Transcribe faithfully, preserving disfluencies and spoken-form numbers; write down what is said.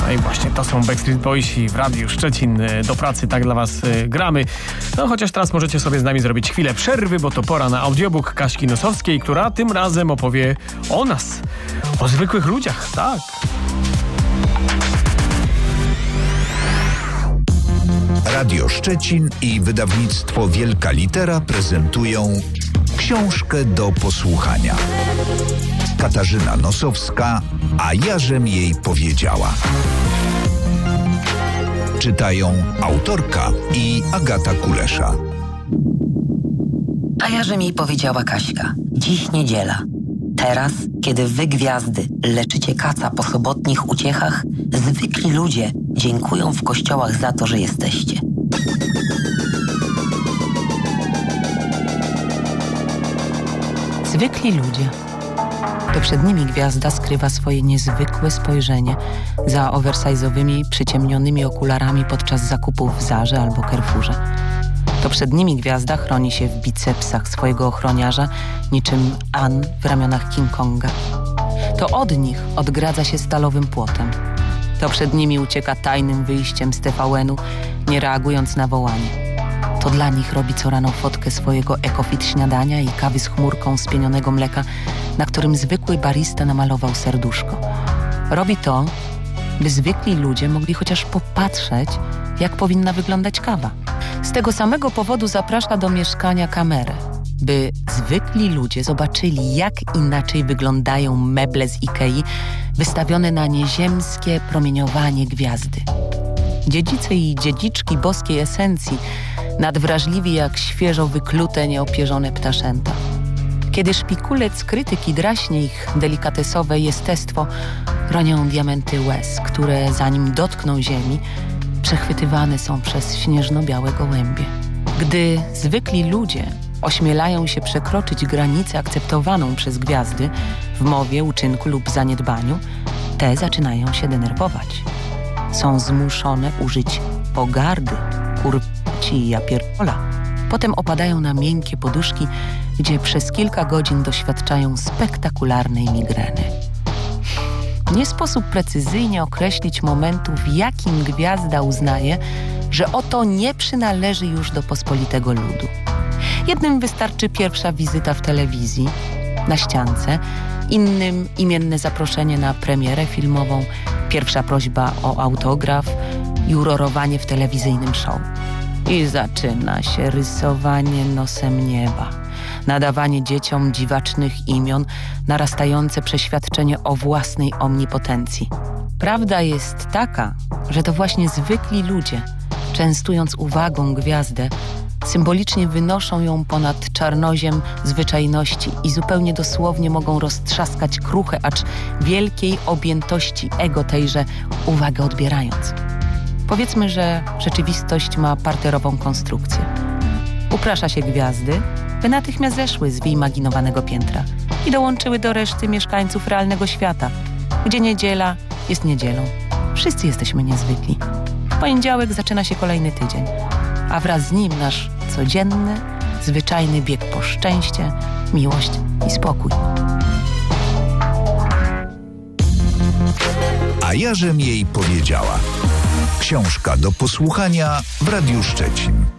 No i właśnie to są Backstreet Boysi w Radiu Szczecin. Do pracy tak dla was gramy. No chociaż teraz możecie sobie z nami zrobić chwilę przerwy, bo to pora na audiobook Kaśki Nosowskiej, która tym razem opowie o nas. O zwykłych ludziach, tak. Radio Szczecin i wydawnictwo Wielka Litera prezentują książkę do posłuchania. Katarzyna Nosowska, a jażem jej powiedziała. Czytają autorka i Agata Kulesza. A jażem jej powiedziała Kaśka. Dziś niedziela. Teraz, kiedy wy gwiazdy leczycie kaca po sobotnich uciechach, zwykli ludzie dziękują w kościołach za to, że jesteście. Zwykli ludzie. To przed nimi gwiazda skrywa swoje niezwykłe spojrzenie za oversize'owymi, przyciemnionymi okularami podczas zakupów w Zarze albo Carrefourze. To przed nimi gwiazda chroni się w bicepsach swojego ochroniarza, niczym Ann w ramionach King Konga. To od nich odgradza się stalowym płotem. To przed nimi ucieka tajnym wyjściem z T V N-u, nie reagując na wołanie. To dla nich robi co rano fotkę swojego ekofit śniadania i kawy z chmurką spienionego mleka, na którym zwykły barista namalował serduszko. Robi to, by zwykli ludzie mogli chociaż popatrzeć, jak powinna wyglądać kawa. Z tego samego powodu zaprasza do mieszkania kamerę, by zwykli ludzie zobaczyli, jak inaczej wyglądają meble z Ikei wystawione na nieziemskie promieniowanie gwiazdy. Dziedzice i dziedziczki boskiej esencji, nadwrażliwi jak świeżo wyklute, nieopierzone ptaszęta. Kiedy szpikulec krytyki draśnie ich delikatesowe jestestwo, ronią diamenty łez, które zanim dotkną ziemi, przechwytywane są przez śnieżno-białe gołębie. Gdy zwykli ludzie ośmielają się przekroczyć granicę akceptowaną przez gwiazdy w mowie, uczynku lub zaniedbaniu, te zaczynają się denerwować. Są zmuszone użyć pogardy, kurci i ja pierdola. Potem opadają na miękkie poduszki, gdzie przez kilka godzin doświadczają spektakularnej migreny. Nie sposób precyzyjnie określić momentu, w jakim gwiazda uznaje, że oto nie przynależy już do pospolitego ludu. Jednym wystarczy pierwsza wizyta w telewizji, na ściance, innym imienne zaproszenie na premierę filmową, pierwsza prośba o autograf, jurorowanie w telewizyjnym show. I zaczyna się rysowanie nosem nieba, nadawanie dzieciom dziwacznych imion, narastające przeświadczenie o własnej omnipotencji. Prawda jest taka, że to właśnie zwykli ludzie, częstując uwagą gwiazdę, symbolicznie wynoszą ją ponad czarnoziem zwyczajności i zupełnie dosłownie mogą roztrzaskać kruche, acz wielkiej objętości ego tejże uwagę odbierając. Powiedzmy, że rzeczywistość ma parterową konstrukcję. Uprasza się gwiazdy, by natychmiast zeszły z wyimaginowanego piętra i dołączyły do reszty mieszkańców realnego świata, gdzie niedziela jest niedzielą. Wszyscy jesteśmy niezwykli. W poniedziałek zaczyna się kolejny tydzień, a wraz z nim nasz codzienny, zwyczajny bieg po szczęście, miłość i spokój. A jażem jej powiedziała. Książka do posłuchania w Radiu Szczecin.